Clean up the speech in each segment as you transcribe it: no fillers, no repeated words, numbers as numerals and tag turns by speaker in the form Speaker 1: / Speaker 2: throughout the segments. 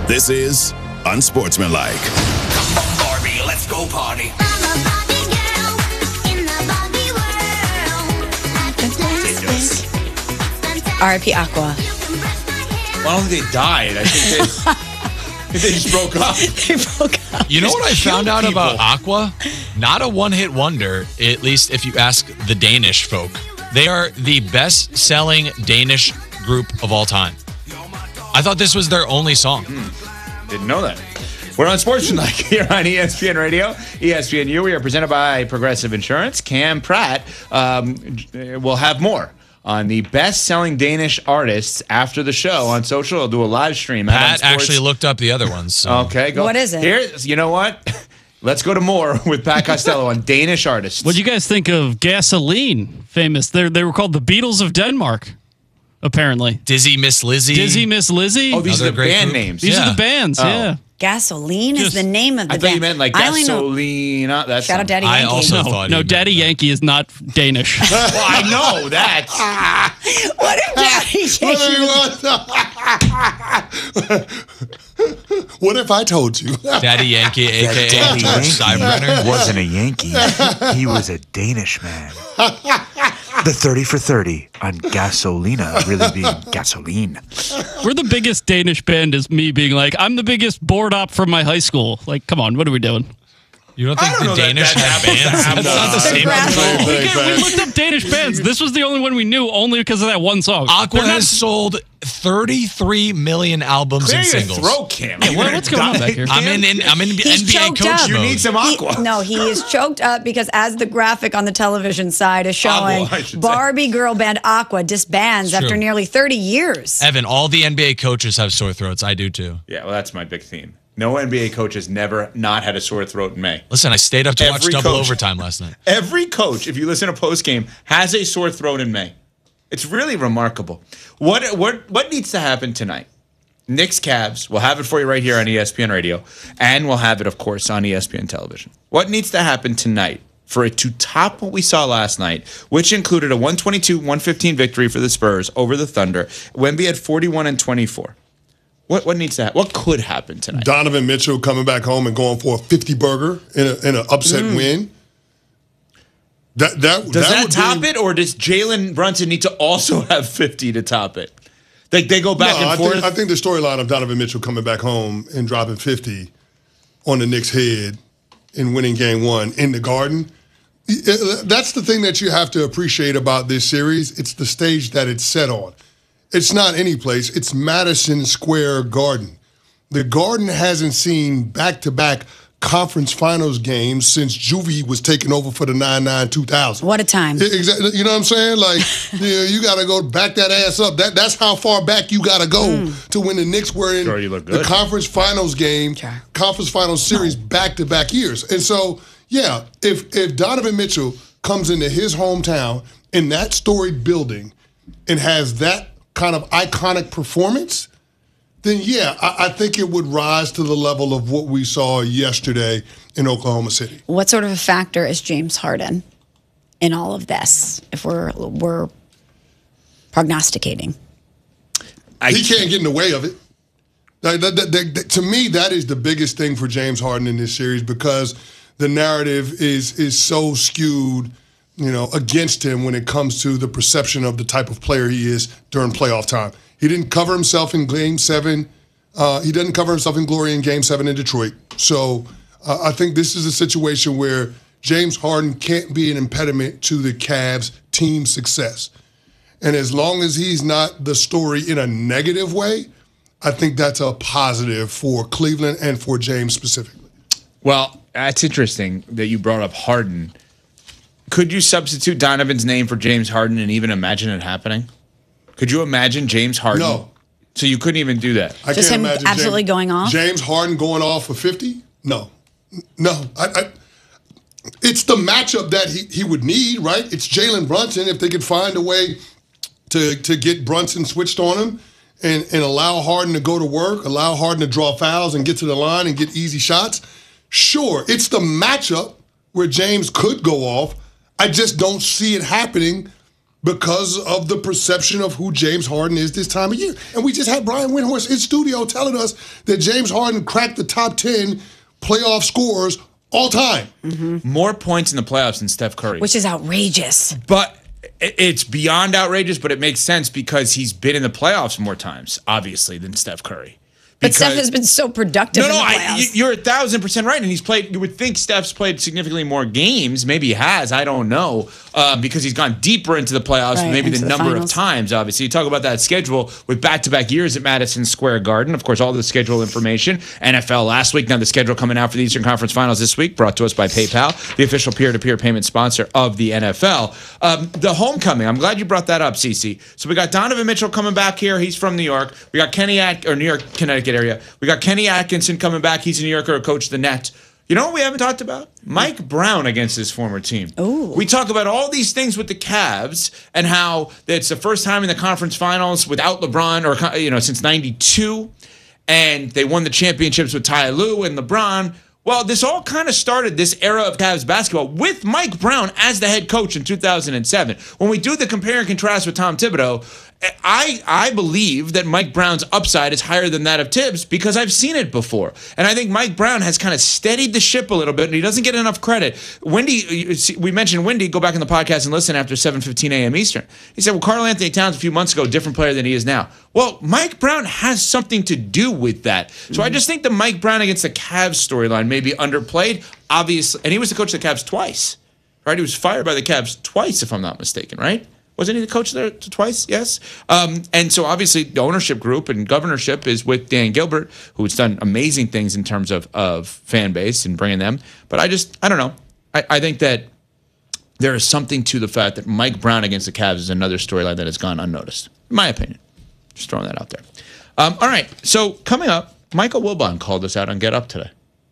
Speaker 1: This is Unsportsmanlike.
Speaker 2: Come on, Barbie, let's go party.
Speaker 3: I'm a Barbie girl in the Barbie world.
Speaker 4: R.I.P. Aqua.
Speaker 5: Well, I don't think they died. I think they just broke up.
Speaker 4: They broke up.
Speaker 6: You know what I found out
Speaker 5: people.
Speaker 6: about Aqua? Not a one-hit wonder, at least if you ask the Danish folk. They are the best-selling Danish group of all time. I thought this was their only song.
Speaker 5: Didn't know that. We're on Sportsmanlike here on ESPN Radio, ESPNU. We are presented by Progressive Insurance. Cam Pratt will have more on the best-selling Danish artists after the show on social. He'll do a live stream.
Speaker 6: Pat actually looked up the other ones. So.
Speaker 5: Okay, go.
Speaker 4: What is it?
Speaker 5: Here, you know what? Let's go to more with Pat Costello on Danish artists.
Speaker 7: What do you guys think of Gasoline? Famous. They were called the Beatles of Denmark, apparently.
Speaker 6: Dizzy Miss Lizzy.
Speaker 7: Dizzy Miss Lizzy.
Speaker 5: Oh, these are
Speaker 6: Another
Speaker 5: the
Speaker 6: great
Speaker 5: band
Speaker 6: group.
Speaker 5: names.
Speaker 7: These are the bands, yeah.
Speaker 4: Gasoline is
Speaker 7: Just-
Speaker 4: the name of the
Speaker 5: I
Speaker 4: band.
Speaker 5: thought you meant like
Speaker 4: I only know-
Speaker 5: Gasolina. That's
Speaker 4: Shout out Daddy
Speaker 6: I
Speaker 4: Yankee.
Speaker 6: also thought
Speaker 7: No,
Speaker 6: he
Speaker 7: Daddy
Speaker 6: meant that.
Speaker 7: Yankee is not Danish.
Speaker 5: Well, I know that.
Speaker 4: What if Daddy Yankee?
Speaker 8: What if I told you?
Speaker 6: Daddy Yankee, a.k.a.
Speaker 2: Daddy
Speaker 6: George
Speaker 2: Yankee
Speaker 6: Steinbrenner.
Speaker 2: wasn't a Yankee. He was a Danish man. The 30 for 30 on Gasolina really being gasoline.
Speaker 7: We're the biggest Danish band is me being like, I'm the biggest board op from my high school. Like, come on, what are we doing?
Speaker 6: You don't think
Speaker 5: I don't
Speaker 6: the
Speaker 5: know that
Speaker 6: Danish
Speaker 5: that
Speaker 6: have
Speaker 5: happens to
Speaker 6: bands?
Speaker 5: have
Speaker 6: That's not the
Speaker 5: those.
Speaker 6: same.
Speaker 4: They're
Speaker 7: We looked up Danish bands. This was the only one we knew only because of that one song.
Speaker 6: Aqua
Speaker 7: They're not-
Speaker 6: has sold 33 million albums
Speaker 5: Clear
Speaker 6: and
Speaker 5: your
Speaker 6: singles.
Speaker 5: throat, Cam.
Speaker 7: What's going on back here?
Speaker 6: I'm in
Speaker 4: He's
Speaker 6: NBA
Speaker 4: choked
Speaker 6: coach
Speaker 4: up.
Speaker 5: You
Speaker 6: mode.
Speaker 5: need some aqua.
Speaker 4: He is choked up because as the graphic on the television side is showing,
Speaker 5: Aqua, I should say.
Speaker 4: Barbie girl band Aqua disbands
Speaker 6: True.
Speaker 4: after nearly 30 years.
Speaker 6: Evan, all the NBA coaches have sore throats. I do too.
Speaker 5: Yeah, well, that's my big theme. No NBA coach has never not had a sore throat in May.
Speaker 6: Listen, I stayed up to watch
Speaker 5: Every
Speaker 6: double
Speaker 5: coach.
Speaker 6: overtime last night.
Speaker 5: Every coach, if you listen to postgame, has a sore throat in May. It's really remarkable. What needs to happen tonight? Knicks Cavs. We'll have it for you right here on ESPN Radio, and we'll have it, of course, on ESPN Television. What needs to happen tonight for it to top what we saw last night, which included a 122-115 victory for the Spurs over the Thunder? Wemby had 41 and 24. What needs to happen? What could happen tonight?
Speaker 8: Donovan Mitchell coming back home and going for a 50-burger in an upset win.
Speaker 5: Does that
Speaker 8: would
Speaker 5: top
Speaker 8: be,
Speaker 5: it, or does Jalen Brunson need to also have 50 to top it? They go back and forth.
Speaker 8: I think the storyline of Donovan Mitchell coming back home and dropping 50 on the Knicks' head and winning game one in the Garden, that's the thing that you have to appreciate about this series. It's the stage that it's set on. It's not any place. It's Madison Square Garden. The Garden hasn't seen back-to-back conference finals games since Juvie was taking over for the 99-2000.
Speaker 4: What a time.
Speaker 8: Exactly. You know what I'm saying? Like, you got to go back that ass up. That's how far back you got to go to when the Knicks were in
Speaker 5: Sure, you look
Speaker 8: the
Speaker 5: good.
Speaker 8: conference finals game, conference finals series back-to-back years. And so, yeah, if Donovan Mitchell comes into his hometown in that storied building and has that kind of iconic performance, then yeah, I think it would rise to the level of what we saw yesterday in Oklahoma City.
Speaker 4: What sort of a factor is James Harden in all of this, if we're prognosticating?
Speaker 8: He can't get in the way of it. To me, that is the biggest thing for James Harden in this series, because the narrative is so skewed, against him when it comes to the perception of the type of player he is during playoff time. He didn't cover himself in Game 7. He doesn't cover himself in glory in Game 7 in Detroit. So I think this is a situation where James Harden can't be an impediment to the Cavs' team success. And as long as he's not the story in a negative way, I think that's a positive for Cleveland and for James specifically.
Speaker 5: Well, that's interesting that you brought up Harden. Could you substitute Donovan's name for James Harden and even imagine it happening? Could you imagine James Harden?
Speaker 8: No.
Speaker 5: So you couldn't even do that?
Speaker 8: I
Speaker 4: Just
Speaker 8: can't
Speaker 4: him
Speaker 8: imagine
Speaker 4: absolutely going off?
Speaker 8: James Harden going off for 50? No. It's the matchup that he would need, right? It's Jalen Brunson. If they could find a way to get Brunson switched on him and allow Harden to go to work, allow Harden to draw fouls and get to the line and get easy shots, sure, it's the matchup where James could go off. I just don't see it happening because of the perception of who James Harden is this time of year. And we just had Brian Windhorst in studio telling us that James Harden cracked the top 10 playoff scorers all time.
Speaker 5: More points in the playoffs than Steph Curry.
Speaker 4: Which is outrageous.
Speaker 5: But it's beyond outrageous, but it makes sense because he's been in the playoffs more times, obviously, than Steph Curry.
Speaker 4: But Steph has been so productive in the playoffs.
Speaker 5: You're 1,000% right. And he's played, you would think Steph's played significantly more games. Maybe he has. I don't know. Because he's gone deeper into the playoffs,
Speaker 4: Right,
Speaker 5: maybe
Speaker 4: into
Speaker 5: the
Speaker 4: the
Speaker 5: number
Speaker 4: finals.
Speaker 5: of times, obviously. You talk about that schedule with back-to-back years at Madison Square Garden. Of course, all the schedule information. NFL last week. Now the schedule coming out for the Eastern Conference Finals this week, brought to us by PayPal, the official peer-to-peer payment sponsor of the NFL. The homecoming. I'm glad you brought that up, Cece. So we got Donovan Mitchell coming back here. He's from New York. We got New York, Connecticut area. We got Kenny Atkinson coming back. He's a New Yorker, coach of the Nets. You know what we haven't talked about? Mike Brown against his former team.
Speaker 4: Ooh.
Speaker 5: We talk about all these things with the Cavs and how it's the first time in the conference finals without LeBron, or since '92, and they won the championships with Ty Lue and LeBron. Well, this all kind of started this era of Cavs basketball with Mike Brown as the head coach in 2007. When we do the compare and contrast with Tom Thibodeau, I believe that Mike Brown's upside is higher than that of Tibbs because I've seen it before. And I think Mike Brown has kind of steadied the ship a little bit, and he doesn't get enough credit. We mentioned Wendy. Go back in the podcast and listen after 7:15 a.m. Eastern. He said, well, Karl Anthony Towns a few months ago, different player than he is now. Well, Mike Brown has something to do with that. So I just think the Mike Brown against the Cavs storyline may be underplayed, obviously. And he was the coach of the Cavs twice, right? He was fired by the Cavs twice, if I'm not mistaken, right? Wasn't he the coach there twice? Yes. And so obviously the ownership group and governorship is with Dan Gilbert, who's done amazing things in terms of fan base and bringing them. But I don't know. I think that there is something to the fact that Mike Brown against the Cavs is another storyline that has gone unnoticed, in my opinion. Just throwing that out there. All right. So coming up, Michael Wilbon called us out on Get Up today.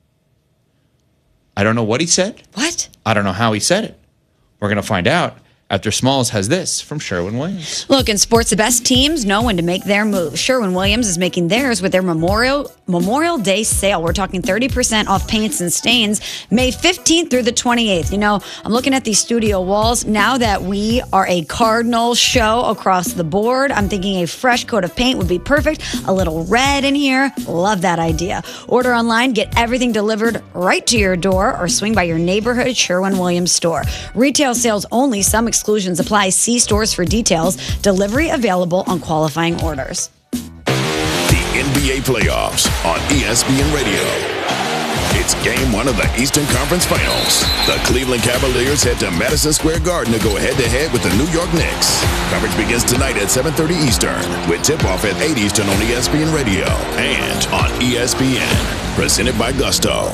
Speaker 5: I don't know what he said.
Speaker 4: What?
Speaker 5: I don't know how he said it. We're going to find out after Smalls has this from Sherwin-Williams.
Speaker 4: Look, in sports, the best teams know when to make their move. Sherwin-Williams is making theirs with their Memorial Day sale. We're talking 30% off paints and stains, May 15th through the 28th. You know, I'm looking at these studio walls. Now that we are a Cardinal show across the board, I'm thinking a fresh coat of paint would be perfect. A little red in here. Love that idea. Order online, get everything delivered right to your door, or swing by your neighborhood Sherwin-Williams store. Retail sales only. Some exclusions apply. See stores for details. Delivery available on qualifying orders.
Speaker 1: The NBA playoffs on ESPN Radio. It's game one of the Eastern Conference Finals. The Cleveland Cavaliers head to Madison Square Garden to go head-to-head with the New York Knicks. Coverage begins tonight at 7:30 Eastern, with tip-off at 8 Eastern on ESPN Radio and on ESPN. Presented by Gusto.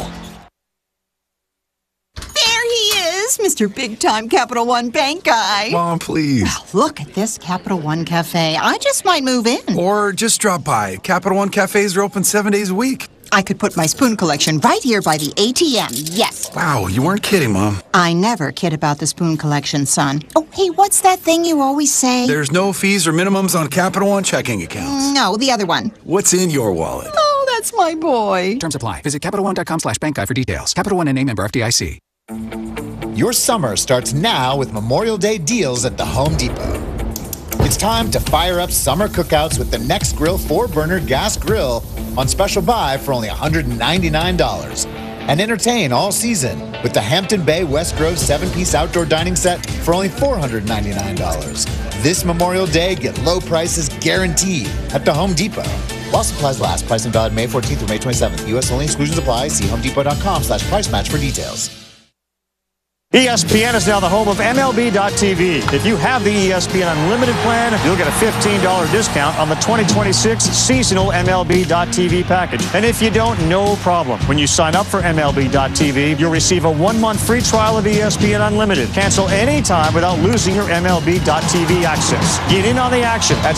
Speaker 9: Mr. Big Time Capital One Bank guy.
Speaker 10: Mom, please.
Speaker 9: Wow, look at this Capital One Cafe. I just might move in.
Speaker 10: Or just drop by. Capital One cafes are open 7 days a week.
Speaker 9: I could put my spoon collection right here by the ATM. Yes.
Speaker 10: Wow, you weren't kidding, Mom.
Speaker 9: I never kid about the spoon collection, son. Oh, hey, what's that thing you always say?
Speaker 10: There's no fees or minimums on Capital One checking accounts.
Speaker 9: No, the other one.
Speaker 10: What's in your wallet?
Speaker 9: Oh, that's my boy.
Speaker 11: Terms apply. Visit CapitalOne.com/bank guide for details. Capital One and a member FDIC.
Speaker 12: Your summer starts now with Memorial Day deals at the Home Depot. It's time to fire up summer cookouts with the Next Grill 4-burner gas grill on special buy for only $199. And entertain all season with the Hampton Bay West Grove 7-piece outdoor dining set for only $499. This Memorial Day, get low prices guaranteed at the Home Depot. While supplies last, price and valid May 14th through May 27th. U.S. only, exclusions apply. See homedepot.com/price match for details.
Speaker 13: ESPN is now the home of MLB.tv. If you have the ESPN Unlimited plan, you'll get a $15 discount on the 2026 seasonal MLB.tv package. And if you don't, no problem. When you sign up for MLB.tv, you'll receive a 1-month free trial of ESPN Unlimited. Cancel anytime without losing your MLB.tv access. Get in on the action at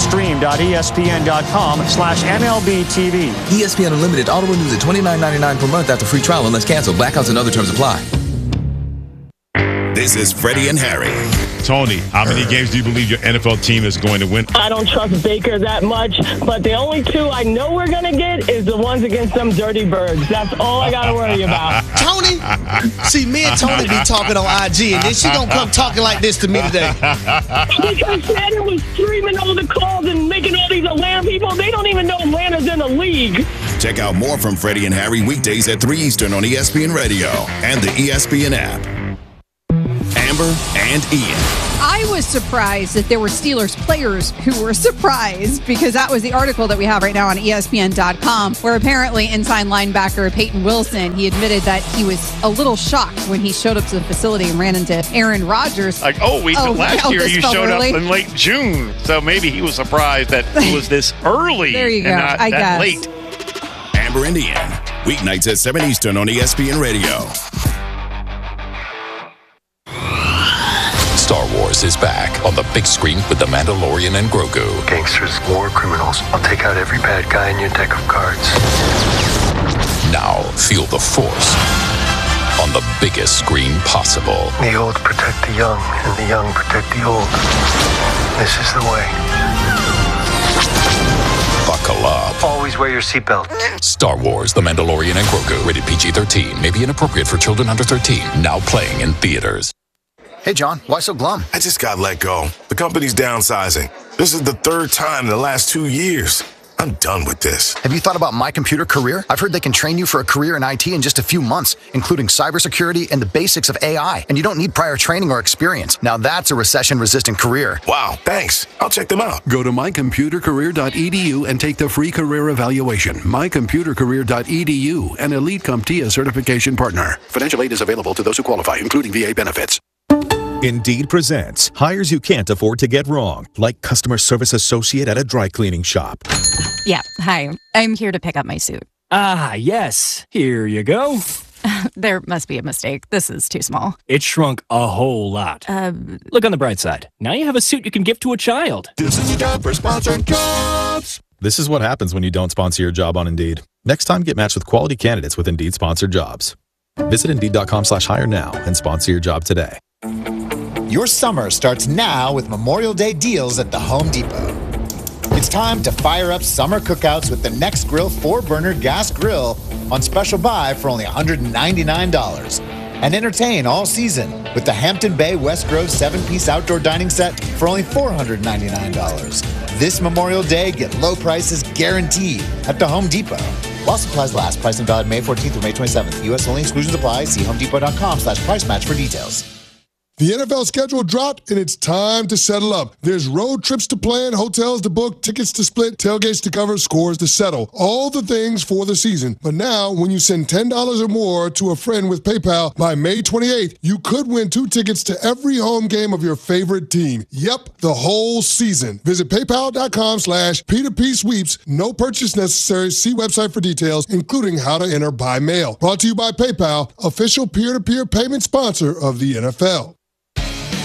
Speaker 13: stream.espn.com/MLBTV.
Speaker 14: ESPN Unlimited auto renews at $29.99 per month after free trial unless canceled. Blackouts and other terms apply.
Speaker 1: This is Freddie and Harry.
Speaker 15: Tony, how many games do you believe your NFL team is going to win?
Speaker 16: I don't trust Baker that much, but the only two I know we're going to get is the ones against them dirty birds. That's all I got to worry about.
Speaker 17: Tony, see, me and Tony be talking on IG, and then she going to come talking like this to me today.
Speaker 16: Because Shannon was streaming all the calls and making all these Atlanta people, they don't even know Atlanta's in the league.
Speaker 1: Check out more from Freddie and Harry weekdays at 3 Eastern on ESPN Radio and the ESPN app. Amber and Ian.
Speaker 18: I was surprised that there were Steelers players who were surprised, because that was the article that we have right now on ESPN.com, where apparently inside linebacker Peyton Wilson, he admitted that he was a little shocked when he showed up to the facility and ran into Aaron Rodgers.
Speaker 19: Last year you showed up in late June, so maybe he was surprised that it was this early.
Speaker 18: There you go,
Speaker 19: and not
Speaker 18: I
Speaker 19: that
Speaker 18: guess.
Speaker 19: late.
Speaker 1: Amber and Ian, weeknights at 7 Eastern on ESPN Radio.
Speaker 20: Star Wars is back on the big screen with The Mandalorian and Grogu.
Speaker 21: Gangsters, war criminals. I'll take out every bad guy in your deck of cards.
Speaker 20: Now feel the Force on the biggest screen possible.
Speaker 21: The old protect the young, and the young protect the old. This is the way.
Speaker 20: Buckle up.
Speaker 21: Always wear your seatbelt.
Speaker 20: Star Wars, The Mandalorian and Grogu. Rated PG-13. May be inappropriate for children under 13. Now playing in theaters.
Speaker 22: Hey, John, why so glum?
Speaker 23: I just got let go. The company's downsizing. This is the third time in the last 2 years. I'm done with this.
Speaker 22: Have you thought about My Computer Career? I've heard they can train you for a career in IT in just a few months, including cybersecurity and the basics of AI. And you don't need prior training or experience. Now that's a recession-resistant career.
Speaker 23: Wow, thanks. I'll check them out.
Speaker 24: Go to mycomputercareer.edu and take the free career evaluation. Mycomputercareer.edu, an Elite CompTIA certification partner.
Speaker 25: Financial aid is available to those who qualify, including VA benefits.
Speaker 26: Indeed presents hires you can't afford to get wrong, like customer service associate at a dry cleaning shop.
Speaker 27: Yeah, hi. I'm here to pick up my suit.
Speaker 28: Ah, yes. Here you go.
Speaker 27: There must be a mistake. This is too small.
Speaker 28: It shrunk a whole lot. Look on the bright side. Now you have a suit you can give to a child.
Speaker 26: This is your job for sponsored jobs. This is what happens when you don't sponsor your job on Indeed. Next time, get matched with quality candidates with Indeed sponsored jobs. Visit Indeed.com/hire now and sponsor your job today.
Speaker 12: Your summer starts now with Memorial Day deals at the Home Depot. It's time to fire up summer cookouts with the Next Grill 4-burner gas grill on special buy for only $199. And entertain all season with the Hampton Bay West Grove 7-piece outdoor dining set for only $499. This Memorial Day, get low prices guaranteed at the Home Depot. While supplies last, pricing valid May 14th through May 27th. U.S. only, exclusions apply. See homedepot.com/price match for details.
Speaker 8: The NFL schedule dropped, and it's time to settle up. There's road trips to plan, hotels to book, tickets to split, tailgates to cover, scores to settle. All the things for the season. But now, when you send $10 or more to a friend with PayPal by May 28th, you could win 2 tickets to every home game of your favorite team. Yep, the whole season. Visit paypal.com/P2P sweeps. No purchase necessary. See website for details, including how to enter by mail. Brought to you by PayPal, official peer-to-peer payment sponsor of the NFL.